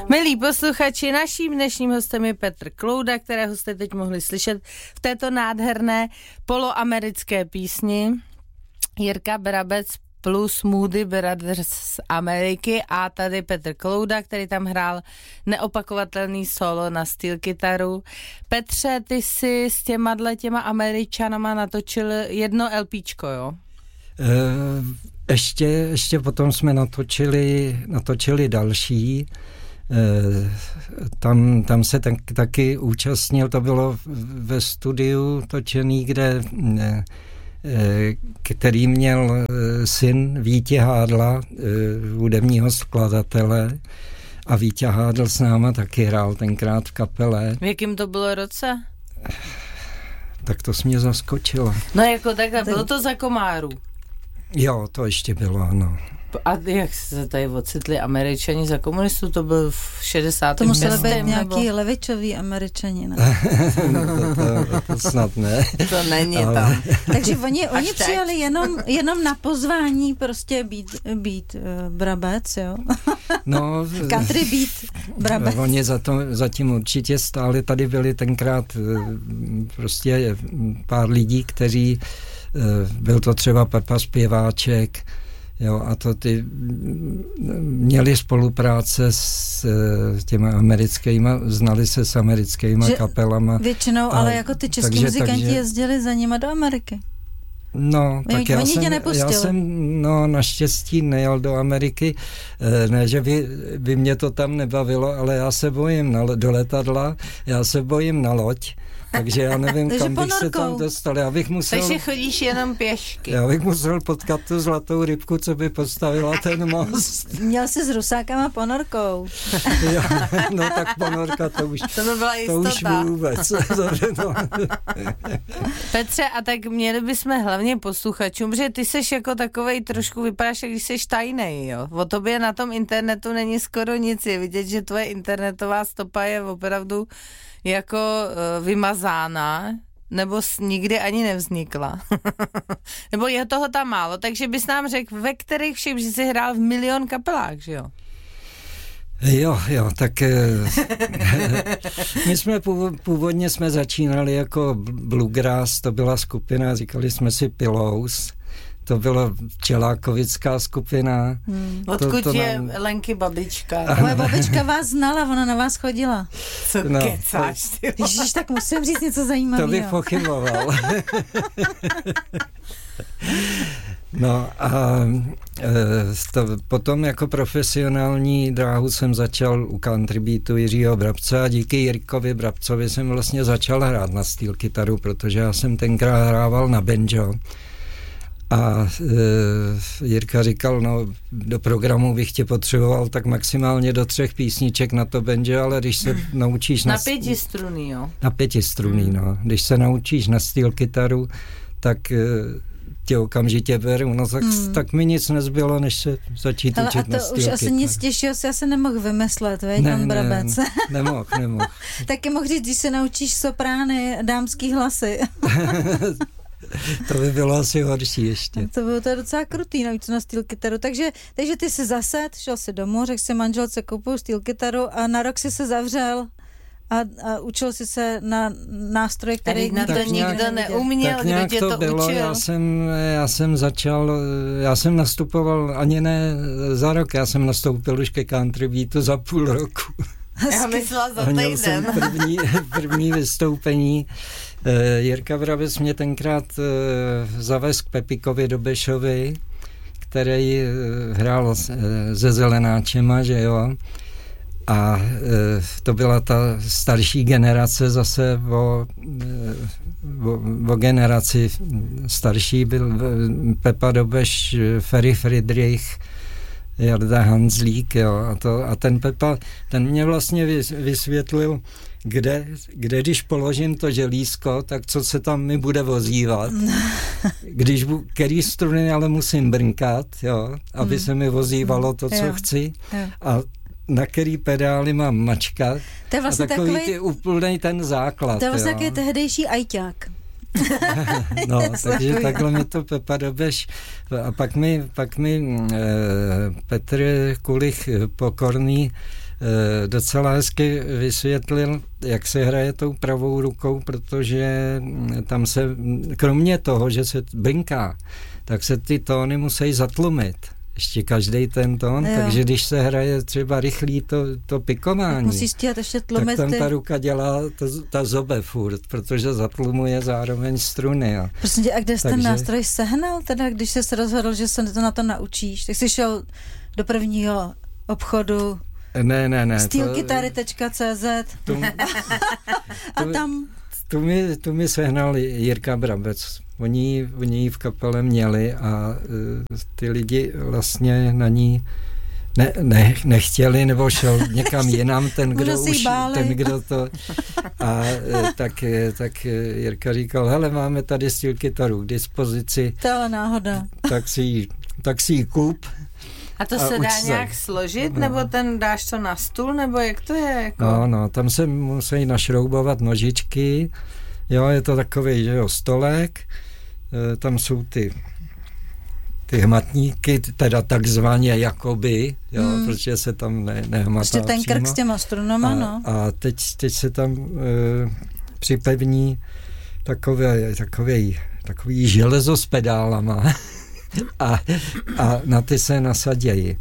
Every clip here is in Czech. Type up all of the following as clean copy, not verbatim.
Milí posluchači, naším dnešním hostem je Petr Klouda, kterého jste teď mohli slyšet v této nádherné poloamerické písni. Jirka Brabec plus Moody Brothers z Ameriky a tady Petr Klouda, který tam hrál neopakovatelný solo na steel kytaru. Petře, ty si s těma Američanama natočil jedno LPčko, jo? Ještě potom jsme natočili další. Tam se taky účastnil, to bylo ve studiu točený, který měl syn Víti Hádla, hudebního skladatele, a Vítě Hádl s náma taky hrál tenkrát v kapele. V jakém to bylo roce? Tak to jsi mě zaskočila. No jako takhle, bylo to za Komáru. Jo, to ještě bylo, ano. A jak se tady ocitli Američani za komunistů? To byl v 60. To museli být nějaký levičový Američani, ne? to snad ne. To není tam. Takže oni přijali jenom na pozvání prostě být Brabec, jo? No, country beat Brabec. Oni zatím určitě stáli. Tady byli tenkrát prostě pár lidí, kteří byl to třeba Pepa Zpěváček, jo, a to ty měli spolupráce s těma americkýma, znali se s americkýma kapelama. Většinou, ale jako ty český muzikanti jezdili za nima do Ameriky. No, tak já jsem naštěstí nejel do Ameriky, ne, že by mě to tam nebavilo, ale já se bojím do letadla, já se bojím na loď, takže já nevím, kam bych se tam dostal. Takže chodíš jenom pěšky. Já bych musel potkat tu zlatou rybku, co by postavila ten most. Měl jsi s Rusákama ponorkou. Jo, no tak ponorka to už vůbec. Petře, a tak měli bychom hlavně posluchačům, že ty seš jako takovej trošku vypadáš, když seš tajnej, jo. O tobě na tom internetu není skoro nic. Je vidět, že tvoje internetová stopa je opravdu jako vymazána, nebo nikdy ani nevznikla. Nebo je toho tam málo, takže bys nám řekl, ve kterých všech, že jsi hrál v milion kapelách, že jo? Jo, tak my jsme původně začínali jako Bluegrass, to byla skupina, říkali jsme si Pillows. To byla včelákovická skupina. Odkud je Lenky babička? Moje babička vás znala, ona na vás chodila. Co kecáš? Ježiš, tak musím říct něco zajímavého. To bych pochyboval. No a potom jako profesionální dráhu jsem začal u country beatu Jiřího Brabce a díky Jirkovi Brabcovi jsem vlastně začal hrát na steel kytaru, protože já jsem tenkrát hrával na banjo. A Jirka říkal, no do programu bych tě potřeboval tak maximálně do 3 písniček na to banjo, ale když se naučíš na 5strunný, jo? Na 5strunný, no. Když se naučíš na steel kytaru, tak tě okamžitě beru, no tak mi nic nezbylo, než se začít učit na steel kytaru. Už asi nic těžšího si asi nemohl vymyslet, veď, pan Brabec. Nemohl. Taky mohl říct, když se naučíš soprány, dámský hlasy. To by bylo asi horší ještě. To je docela krutý, navíc na steel kytaru. Takže ty jsi zased, šel si domů, řekl si manželce, koupil steel kytaru a na rok si se zavřel a učil si se na nástroj, který na to nikdo neuměl, kdo tě to bylo, učil. Já jsem nastupoval ani ne za rok, já jsem nastoupil už ke country beatu za půl roku. Já myslela za týden. Měl jsem první vystoupení. Jirka Brabec mě tenkrát zavez k Pepikovi Dobešovi, který hrál se Zelenáčema, že jo. A to byla ta starší generace zase o generaci starší. Byl Pepa Dobeš, Ferry Friedrich, Jarda Hanzlík, jo. A ten Pepa, ten mě vlastně vysvětlil, kde když položím to želízko, tak co se tam mi bude ozývat. Který struny ale musím brnkat, jo, aby se mi ozývalo to, co chci. A na který pedály mám mačkat. To je vlastně takový úplný ten základ. To je vlastně takový tehdejší ajťák. No, takže takhle mi to Pepa Dobeš. A pak mi Petr Kulich Pokorný docela hezky vysvětlil, jak se hraje tou pravou rukou, protože tam se, kromě toho, že se blinká, tak se ty tóny musí zatlumit. Ještě každý ten tón, takže když se hraje třeba rychlý to pikování, musí stíhat ještě tlumit, tak tam ta ruka dělá ta zobe furt, protože zatlumuje zároveň struny. Prosím tě, a kde jsi ten nástroj sehnal, teda když jsi se rozhodl, že se to na to naučíš? Tak jsi šel do prvního obchodu Ne. Steelkytary.cz a tam... Tu mi sehnal Jirka Brabec. Oni ji v kapele měli a ty lidi vlastně na ní nechtěli, nebo šel někam jinam ten, kdo to... A tak Jirka říkal, hele, máme tady Steelkytaru k dispozici. To je náhoda. Tak si ji kup. A to se dá nějak složit, nebo ten dáš to na stůl, nebo jak to je? Jako? No, tam se musí našroubovat nožičky, jo, je to takový, že jo, stolek, tam jsou ty hmatníky, teda takzvaně jakoby, jo, protože se tam nehmatá prostě ten krk s těma strunama, no. A teď se tam připevní takový železo s pedálama a na ty se nasadějí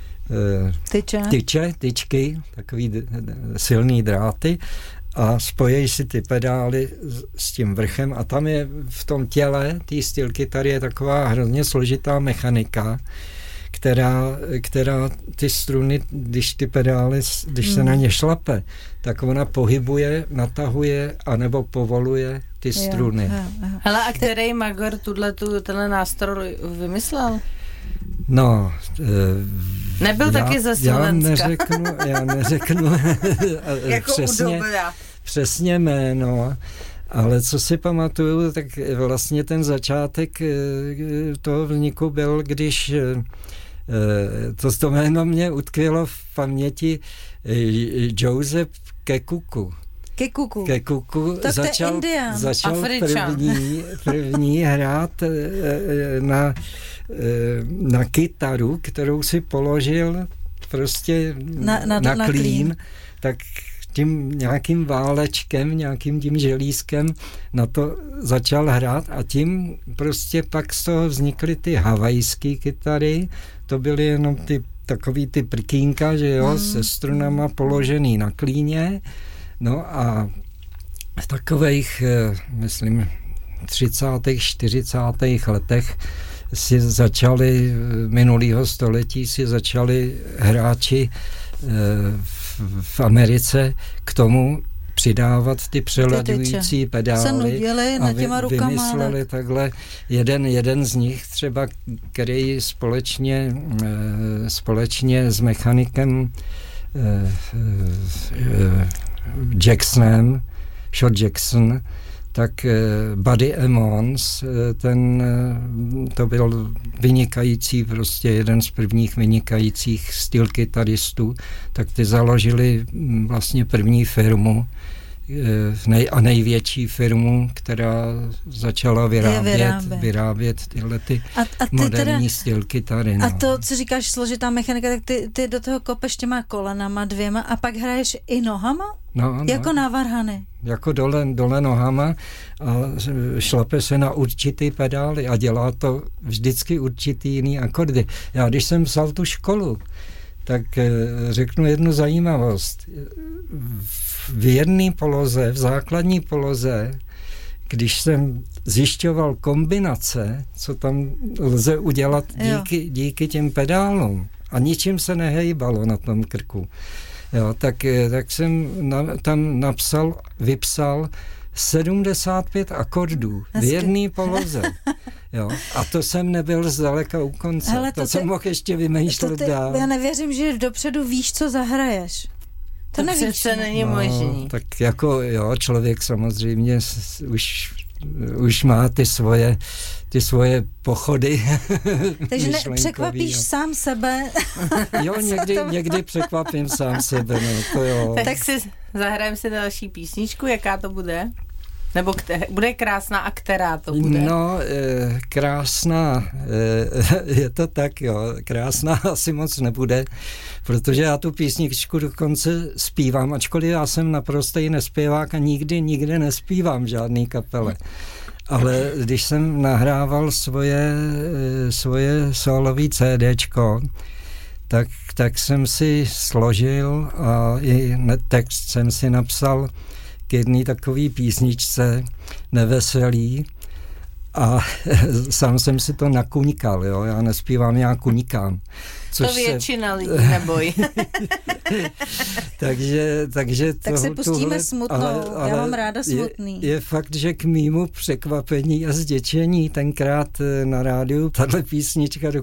tyčky, takový silný dráty a spojí si ty pedály s tím vrchem a tam je v tom těle té steelkytary je taková hrozně složitá mechanika, která ty struny, když ty pedály, když se na ně šlape, tak ona pohybuje, natahuje anebo povoluje ty struny. Hele, a který magor tenhle nástroj vymyslel? No, nebyl taky ze Slovenska. Já neřeknu jako přesně jméno, ale co si pamatuju, tak vlastně ten začátek toho vzniku byl, když to jméno mě utkvělo v paměti Joseph Kekuku. Začal první hrát na kytaru, kterou si položil prostě na klín, tak tím nějakým válečkem, nějakým tím želízkem na to začal hrát a tím prostě pak z toho vznikly ty havajské kytary, to byly jenom takový ty prkínka, že jo, se strunama položený na klíně. No a v takových, myslím, 30. 40. letech minulého století si začali hráči v Americe k tomu přidávat ty přelaďující pedály a vymysleli takhle jeden z nich třeba, který společně s mechanikem Jacksonem, Shot Jackson, tak Buddy Emmons, to byl vynikající, prostě jeden z prvních vynikajících steelkytaristů, tak ty založili vlastně první firmu a největší firmu, která začala vyrábět tyhle ty moderní steelkytary. No. A to, co říkáš, složitá mechanika, tak ty do toho kopeš těma kolenama dvěma a pak hraješ i nohama? No, jako na varhany. Jako dole nohama a šlape se na určitý pedály a dělá to vždycky určitý jiný akordy. Já když jsem psal tu školu, tak řeknu jednu zajímavost. V jedné poloze, v základní poloze, když jsem zjišťoval kombinace, co tam lze udělat díky těm pedálům a ničím se nehejbalo na tom krku, jo, tak jsem tam vypsal 75 akordů v jedné poloze. Jo. A to jsem nebyl zdaleka u konce. Hele, to jsem mohl ještě vymýšlet dál. Já nevěřím, že dopředu víš, co zahraješ. To nevíš. To není možný. Tak jako člověk samozřejmě už má ty svoje pochody. Takže překvapíš sám sebe. Jo, někdy překvapím sám sebe. No, to jo. Tak si zahrajeme si další písničku, jaká to bude? Nebo bude krásná a která to bude? No, krásná, je to tak, jo, krásná asi moc nebude, protože já tu písničku dokonce zpívám, ačkoliv já jsem naprostý nespěvák a nikdy nespívám v žádný kapele. Ale když jsem nahrával svoje solový CDčko, tak jsem si složil a i text jsem si napsal k jedné takové písničce Neveselý a sám jsem si to nakuňkal, jo, já nespívám, já kuňkám. To většina lidí, neboj. takže tak se pustíme smutnou, já mám ráda smutný. Je fakt, že k mýmu překvapení a zděčení tenkrát na rádiu tahle písnička